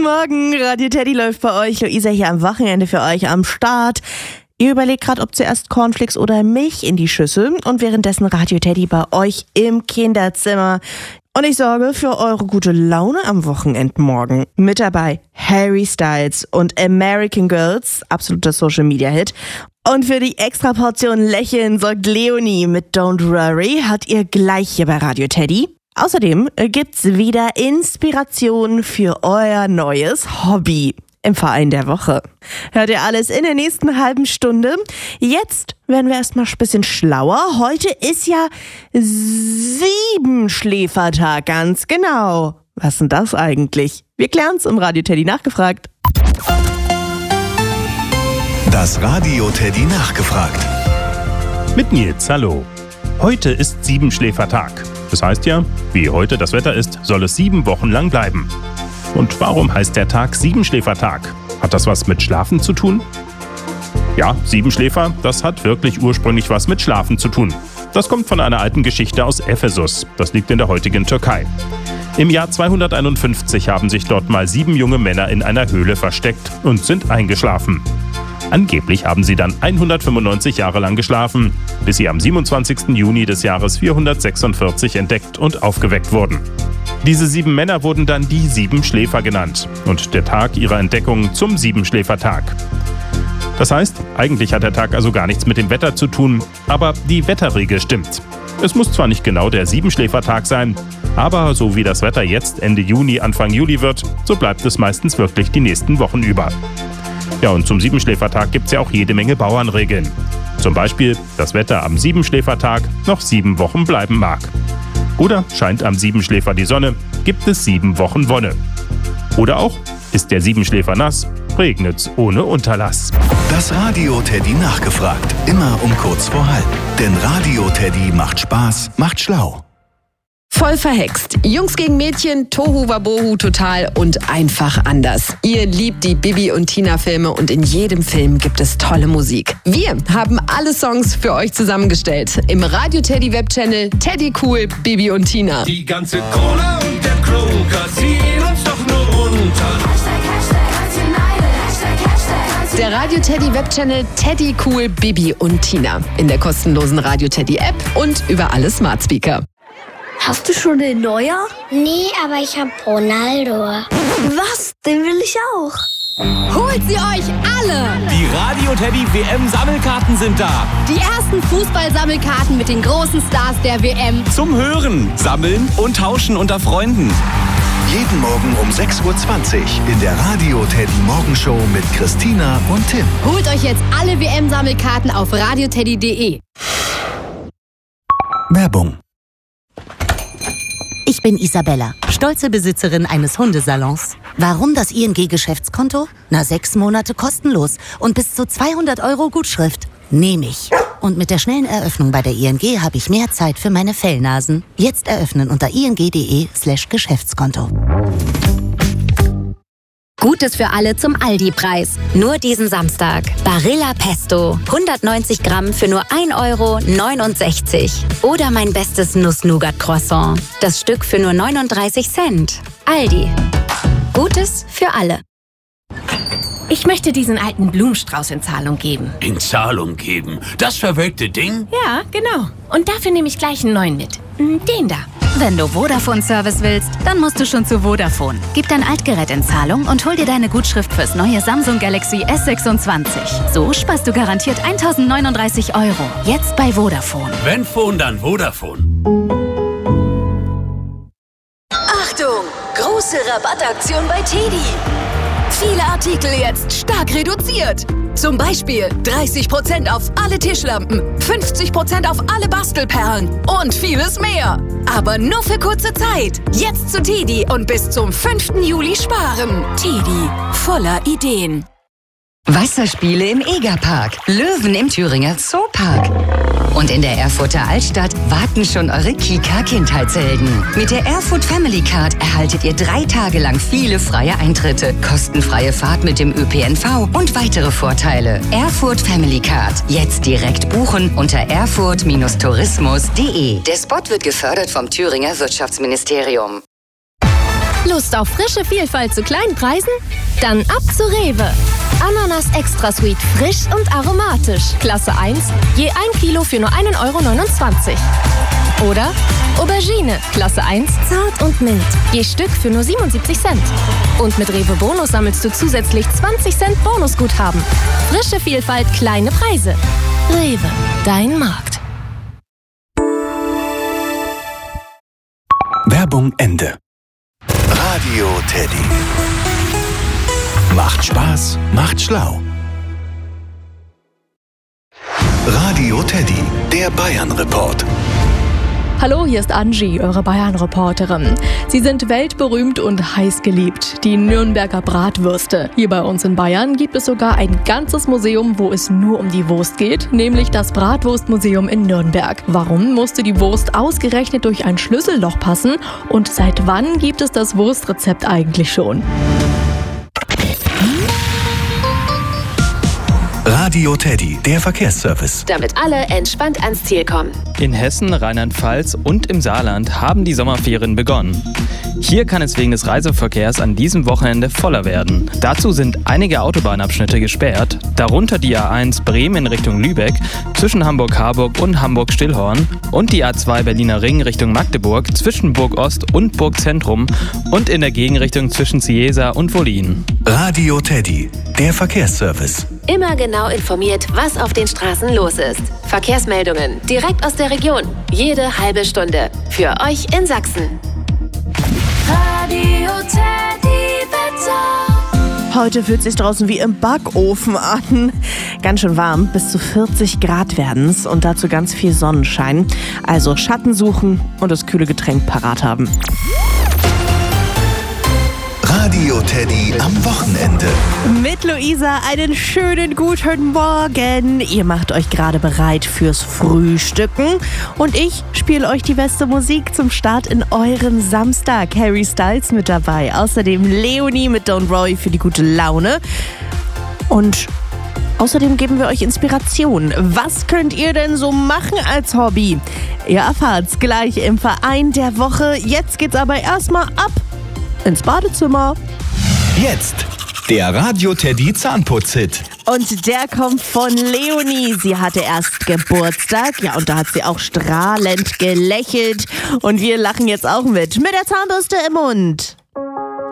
Morgen, Radio Teddy läuft bei euch. Luisa hier am Wochenende für euch am Start. Ihr überlegt gerade, ob zuerst Cornflakes oder Milch in die Schüssel und währenddessen Radio Teddy bei euch im Kinderzimmer. Und ich sorge für eure gute Laune am Wochenendmorgen. Mit dabei Harry Styles und American Girls, absoluter Social-Media-Hit. Und für die Extraportion Lächeln sorgt Leonie mit Don't Worry, hört ihr gleich hier bei Radio Teddy. Außerdem gibt's wieder Inspiration für euer neues Hobby im Verein der Woche. Hört ihr alles in der nächsten halben Stunde. Jetzt werden wir erstmal ein bisschen schlauer. Heute ist ja Siebenschläfertag, ganz genau. Was ist denn das eigentlich? Wir klären's im Radio Teddy nachgefragt. Das Radio Teddy nachgefragt. Mit Nils, hallo. Heute ist Siebenschläfertag. Das heißt ja, wie heute das Wetter ist, soll es 7 Wochen lang bleiben. Und warum heißt der Tag Siebenschläfertag? Hat das was mit Schlafen zu tun? Ja, Siebenschläfer, das hat wirklich ursprünglich was mit Schlafen zu tun. Das kommt von einer alten Geschichte aus Ephesus. Das liegt in der heutigen Türkei. Im Jahr 251 haben sich dort mal 7 junge Männer in einer Höhle versteckt und sind eingeschlafen. Angeblich haben sie dann 195 Jahre lang geschlafen, bis sie am 27. Juni des Jahres 446 entdeckt und aufgeweckt wurden. Diese 7 Männer wurden dann die Siebenschläfer genannt und der Tag ihrer Entdeckung zum Siebenschläfertag. Das heißt, eigentlich hat der Tag also gar nichts mit dem Wetter zu tun, aber die Wetterregel stimmt. Es muss zwar nicht genau der Siebenschläfertag sein, aber so wie das Wetter jetzt Ende Juni, Anfang Juli wird, so bleibt es meistens wirklich die nächsten Wochen über. Ja, und zum Siebenschläfertag gibt's ja auch jede Menge Bauernregeln. Zum Beispiel, dass Wetter am Siebenschläfertag noch 7 Wochen bleiben mag. Oder scheint am Siebenschläfer die Sonne, gibt es 7 Wochen Wonne. Oder auch, ist der Siebenschläfer nass, regnet's ohne Unterlass. Das Radio Teddy nachgefragt. Immer um kurz vor halb. Denn Radio Teddy macht Spaß, macht schlau. Voll verhext. Jungs gegen Mädchen, Tohu Wabohu total und einfach anders. Ihr liebt die Bibi und Tina Filme und in jedem Film gibt es tolle Musik. Wir haben alle Songs für euch zusammengestellt. Im Radio Teddy Webchannel Teddy Cool, Bibi und Tina. Die ganze Cola und der Kroger ziehen uns doch nur runter. Der Radio Teddy Webchannel Teddy Cool, Bibi und Tina. In der kostenlosen Radio Teddy App und über alle Smart Speaker. Hast du schon den Neuer? Nee, aber ich hab Ronaldo. Was? Den will ich auch. Holt sie euch alle! Die Radio Teddy WM Sammelkarten sind da. Die ersten Fußballsammelkarten mit den großen Stars der WM. Zum Hören, Sammeln und Tauschen unter Freunden. Jeden Morgen um 6.20 Uhr in der Radio Teddy Morgenshow mit Christina und Tim. Holt euch jetzt alle WM-Sammelkarten auf radioteddy.de. Werbung. Ich bin Isabella, stolze Besitzerin eines Hundesalons. Warum das ING-Geschäftskonto? 6 Monate kostenlos und bis zu 200 € Gutschrift. Nehme ich. Und mit der schnellen Eröffnung bei der ING habe ich mehr Zeit für meine Fellnasen. Jetzt eröffnen unter ing.de/Geschäftskonto. Gutes für alle zum Aldi-Preis. Nur diesen Samstag. Barilla Pesto. 190 Gramm für nur 1,69 €. Oder mein bestes Nuss-Nougat-Croissant. Das Stück für nur 39 Cent. Aldi. Gutes für alle. Ich möchte diesen alten Blumenstrauß in Zahlung geben. In Zahlung geben? Das verwelkte Ding? Ja, genau. Und dafür nehme ich gleich einen neuen mit. Den da. Wenn du Vodafone-Service willst, dann musst du schon zu Vodafone. Gib dein Altgerät in Zahlung und hol dir deine Gutschrift fürs neue Samsung Galaxy S26. So sparst du garantiert 1.039 €. Jetzt bei Vodafone. Wenn Phone, dann Vodafone. Achtung! Große Rabattaktion bei Teddy. Viele Artikel jetzt stark reduziert. Zum Beispiel 30% auf alle Tischlampen, 50% auf alle Bastelperlen und vieles mehr. Aber nur für kurze Zeit. Jetzt zu Teddy und bis zum 5. Juli sparen. Teddy, voller Ideen. Wasserspiele im Egerpark, Löwen im Thüringer Zoopark. Und in der Erfurter Altstadt warten schon eure Kika-Kindheitshelden. Mit der Erfurt Family Card erhaltet ihr 3 Tage lang viele freie Eintritte, kostenfreie Fahrt mit dem ÖPNV und weitere Vorteile. Erfurt Family Card. Jetzt direkt buchen unter erfurt-tourismus.de. Der Spot wird gefördert vom Thüringer Wirtschaftsministerium. Lust auf frische Vielfalt zu kleinen Preisen? Dann ab zu Rewe. Ananas Extra Sweet, frisch und aromatisch. Klasse 1, je 1 Kilo für nur 1,29 €. Oder Aubergine, Klasse 1, zart und mild. Je Stück für nur 77 Cent. Und mit Rewe Bonus sammelst du zusätzlich 20 Cent Bonusguthaben. Frische Vielfalt, kleine Preise. Rewe, dein Markt. Werbung Ende. Radio Teddy. Macht Spaß, macht schlau. Radio Teddy, der Bayern-Report. Hallo, hier ist Angie, eure Bayern-Reporterin. Sie sind weltberühmt und heiß geliebt, die Nürnberger Bratwürste. Hier bei uns in Bayern gibt es sogar ein ganzes Museum, wo es nur um die Wurst geht, nämlich das Bratwurstmuseum in Nürnberg. Warum musste die Wurst ausgerechnet durch ein Schlüsselloch passen und seit wann gibt es das Wurstrezept eigentlich schon? Radio Teddy, der Verkehrsservice. Damit alle entspannt ans Ziel kommen. In Hessen, Rheinland-Pfalz und im Saarland haben die Sommerferien begonnen. Hier kann es wegen des Reiseverkehrs an diesem Wochenende voller werden. Dazu sind einige Autobahnabschnitte gesperrt, darunter die A1 Bremen in Richtung Lübeck, zwischen Hamburg-Harburg und Hamburg-Stillhorn und die A2 Berliner Ring Richtung Magdeburg, zwischen Burg-Ost und Burg-Zentrum und in der Gegenrichtung zwischen Ciesa und Wollin. Radio Teddy, der Verkehrsservice. Immer genau informiert, was auf den Straßen los ist. Verkehrsmeldungen direkt aus der Region. Jede halbe Stunde. Für euch in Sachsen. Radio Teddy Wetter. Heute fühlt es sich draußen wie im Backofen an. Ganz schön warm, bis zu 40 Grad werden's und dazu ganz viel Sonnenschein. Also Schatten suchen und das kühle Getränk parat haben. Radio Teddy am Wochenende. Mit Luisa einen schönen guten Morgen. Ihr macht euch gerade bereit fürs Frühstücken und ich spiele euch die beste Musik zum Start in euren Samstag. Harry Styles mit dabei, außerdem Leonie mit Don't Worry für die gute Laune und außerdem geben wir euch Inspiration. Was könnt ihr denn so machen als Hobby? Ihr erfahrt's gleich im Verein der Woche. Jetzt geht's aber erstmal ab ins Badezimmer. Jetzt der Radio Teddy Zahnputz-Hit. Und der kommt von Leonie. Sie hatte erst Geburtstag. Ja, und da hat sie auch strahlend gelächelt. Und wir lachen jetzt auch mit der Zahnbürste im Mund.